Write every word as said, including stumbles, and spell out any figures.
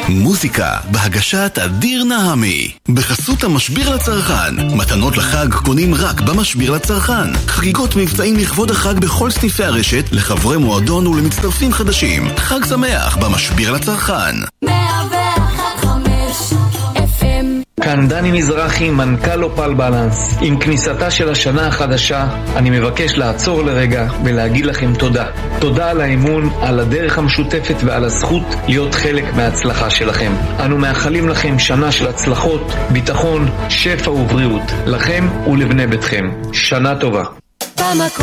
מוזיקה בהגשת אדיר נעמי. בחסות המשביר לצרכן. מתנות לחג קונים רק במשביר לצרכן. חגיגות מבצעים לכבוד החג בכל סניפי הרשת, לחברי מועדון ולמצטרפים חדשים. חג שמח במשביר לצרכן. מאה ואחת חמש אף אם. כאן דני מזרחי, מנכ"ל אופל בלנס. עם כניסתה של השנה החדשה, אני מבקש לעצור לרגע ולהגיד לכם תודה. תודה על האמון, על הדרך המשותפת ועל הזכות להיות חלק מההצלחה שלכם. אנו מאחלים לכם שנה של הצלחות, ביטחון, שפע ובריאות. לכם ולבני ביתכם. שנה טובה.